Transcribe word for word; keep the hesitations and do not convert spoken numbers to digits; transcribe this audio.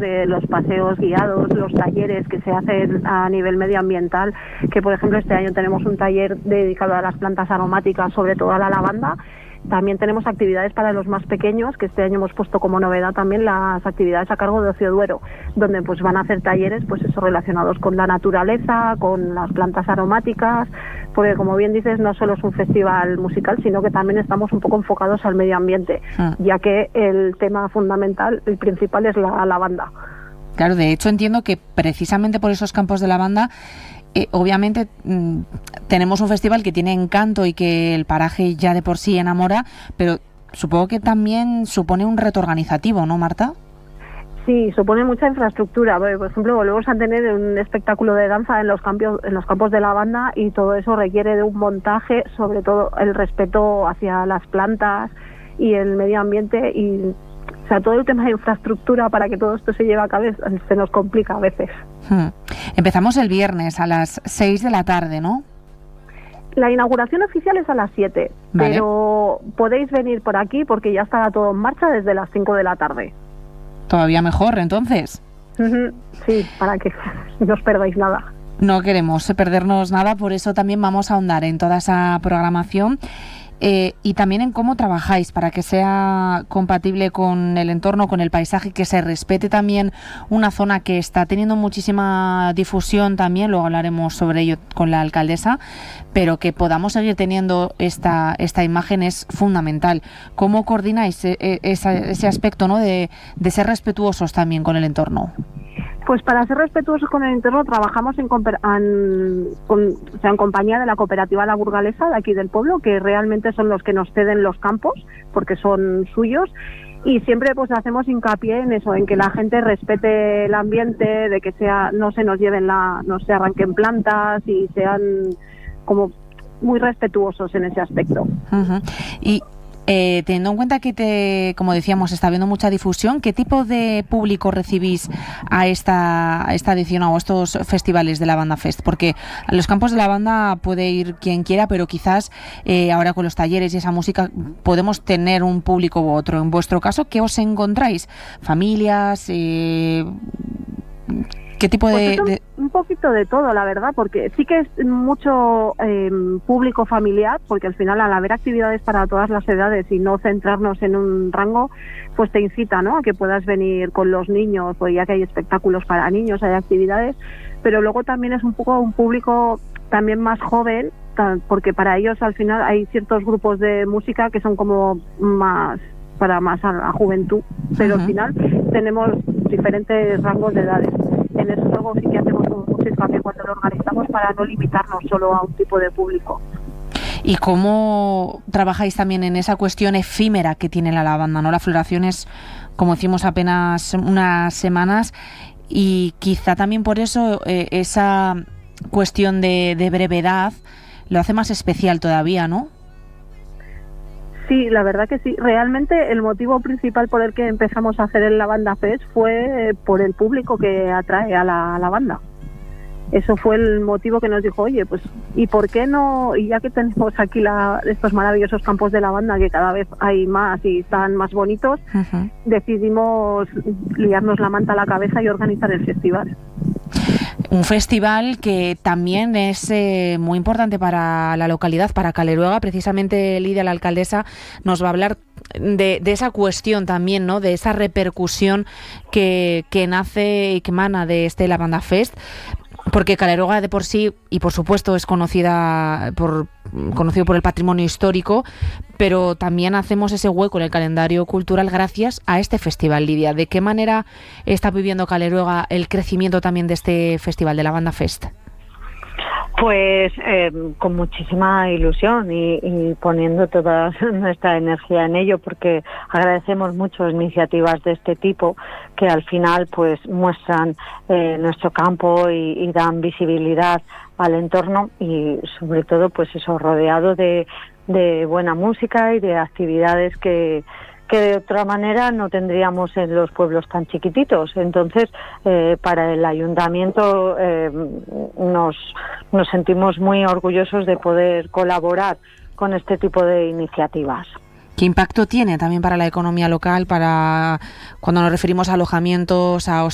de los paseos guiados, los talleres que se hacen a nivel medioambiental, que por ejemplo este año tenemos un taller dedicado a las plantas aromáticas, sobre todo a la lavanda. También tenemos actividades para los más pequeños, que este año hemos puesto como novedad también las actividades a cargo de Ocio Duero, donde pues van a hacer talleres pues eso, relacionados con la naturaleza, con las plantas aromáticas, porque como bien dices, no solo es un festival musical, sino que también estamos un poco enfocados al medio ambiente, ah. ya que el tema fundamental, el principal, es la lavanda. Claro, de hecho entiendo que precisamente por esos campos de lavanda, Eh, obviamente mmm, tenemos un festival que tiene encanto y que el paraje ya de por sí enamora, pero supongo que también supone un reto organizativo, ¿no, Marta? Sí, supone mucha infraestructura. Por ejemplo, volvemos a tener un espectáculo de danza en los campos, en los campos de lavanda, y todo eso requiere de un montaje, sobre todo el respeto hacia las plantas y el medio ambiente, y o sea, todo el tema de infraestructura para que todo esto se lleve a cabo se nos complica a veces. Hmm. Empezamos el viernes a las seis de la tarde, ¿no? La inauguración oficial es a las siete, vale. Pero podéis venir por aquí porque ya estará todo en marcha desde las cinco de la tarde. Todavía mejor, entonces. Sí, para que no os perdáis nada. No queremos perdernos nada, por eso también vamos a ahondar en toda esa programación. Eh, y también en cómo trabajáis para que sea compatible con el entorno, con el paisaje, que se respete también una zona que está teniendo muchísima difusión también, luego hablaremos sobre ello con la alcaldesa, pero que podamos seguir teniendo esta, esta imagen es fundamental. ¿Cómo coordináis esa, ese aspecto, ¿no? de, de ser respetuosos también con el entorno? Pues para ser respetuosos con el entorno trabajamos en, en, con, o sea, en compañía de la cooperativa La Burgalesa de aquí del pueblo, que realmente son los que nos ceden los campos porque son suyos, y siempre pues hacemos hincapié en eso, en que la gente respete el ambiente, de que sea no se nos lleven la, no se arranquen plantas y sean como muy respetuosos en ese aspecto. Uh-huh. Y Eh, teniendo en cuenta que, te, como decíamos, está habiendo mucha difusión, ¿qué tipo de público recibís a esta, a esta edición o a estos festivales de Lavanda Fest? Porque a los campos de lavanda puede ir quien quiera, pero quizás eh, ahora con los talleres y esa música podemos tener un público u otro. En vuestro caso, ¿qué os encontráis? ¿Familias? Eh, ¿Qué tipo de, pues de...? Un poquito de todo, la verdad, porque sí que es mucho eh, público familiar, porque al final, al haber actividades para todas las edades y no centrarnos en un rango, pues te incita, ¿no?, a que puedas venir con los niños, pues ya que hay espectáculos para niños, hay actividades, pero luego también es un poco un público también más joven, porque para ellos al final hay ciertos grupos de música que son como más para más a la juventud, pero uh-huh. al final tenemos diferentes rangos de edades. En eso luego sí que hacemos mucho hincapié cuando lo organizamos para no limitarnos solo a un tipo de público. ¿Y cómo trabajáis también en esa cuestión efímera que tiene la lavanda, ¿no? La floración es, como decimos, apenas unas semanas, y quizá también por eso eh, esa cuestión de, de brevedad lo hace más especial todavía, ¿no? Sí, la verdad que sí. Realmente el motivo principal por el que empezamos a hacer el Lavanda Fest fue por el público que atrae a la lavanda. Eso fue el motivo que nos dijo, oye, pues, ¿y por qué no? Y ya que tenemos aquí la, estos maravillosos campos de lavanda, que cada vez hay más y están más bonitos, uh-huh. decidimos liarnos la manta a la cabeza y organizar el festival. Un festival que también es eh, muy importante para la localidad, para Caleruega. Precisamente Lidia, la alcaldesa, nos va a hablar de, de esa cuestión también, ¿no?, de esa repercusión que, que nace y que emana de este Lavanda Fest. Porque Caleruega de por sí, y por supuesto es conocida por conocido por el patrimonio histórico, pero también hacemos ese hueco en el calendario cultural gracias a este festival. Lidia, ¿de qué manera está viviendo Caleruega el crecimiento también de este festival de Lavanda Fest? Pues eh, con muchísima ilusión y, y poniendo toda nuestra energía en ello, porque agradecemos mucho iniciativas de este tipo que al final pues muestran eh, nuestro campo y, y dan visibilidad al entorno, y sobre todo pues eso, rodeado de, de buena música y de actividades que que de otra manera no tendríamos en los pueblos tan chiquititos. Entonces, eh, para el ayuntamiento eh, nos, nos sentimos muy orgullosos de poder colaborar con este tipo de iniciativas. ¿Qué impacto tiene también para la economía local, para cuando nos referimos a alojamientos, a